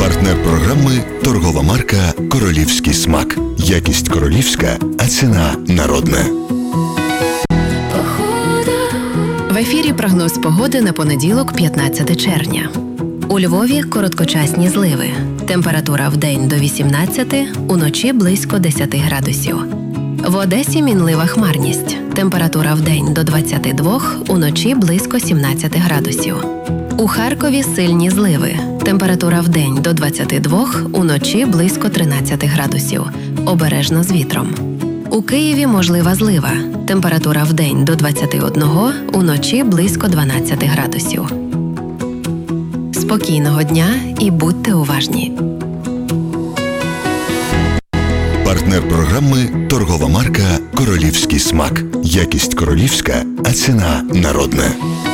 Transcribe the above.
Партнер програми – торгова марка «Королівський смак». Якість королівська, а ціна народна. В ефірі прогноз погоди на понеділок, 15 червня. У Львові короткочасні зливи. Температура вдень до 18, уночі близько 10 градусів. В Одесі мінлива хмарність. Температура вдень до 22, уночі близько 17 градусів. У Харкові сильні зливи. Температура вдень до 22, уночі близько 13 градусів. Обережно з вітром. У Києві можлива злива. Температура вдень до 21, уночі близько 12 градусів. Спокійного дня і будьте уважні. Партнер програми – торгова марка «Королівський смак». Якість королівська, а ціна народна.